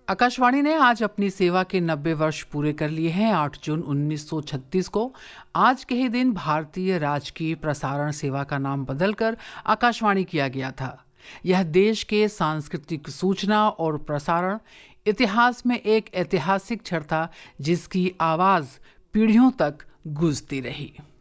आकाशवाणी ने आज अपनी सेवा के 90 वर्ष पूरे कर लिए हैं। 8 जून 1936 को आज के ही दिन भारतीय राजकीय प्रसारण सेवा का नाम बदलकर आकाशवाणी किया गया था। यह देश के सांस्कृतिक सूचना और प्रसारण इतिहास में एक ऐतिहासिक क्षण था, जिसकी आवाज पीढ़ियों तक गूंजती रही।